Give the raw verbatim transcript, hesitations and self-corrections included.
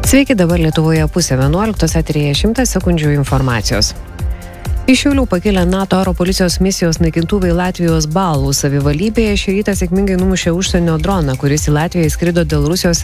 Sveiki, dabar Lietuvoje pusė vienuoliktos, eteryje šimtas sekundžių informacijos. Iš Šiaulių pakilę NATO oro policijos misijos naikintuvai Latvijos Balų savivaldybėje šį rytą sėkmingai numušė užsienio droną, kuris į Latviją įskrido dėl Rusijos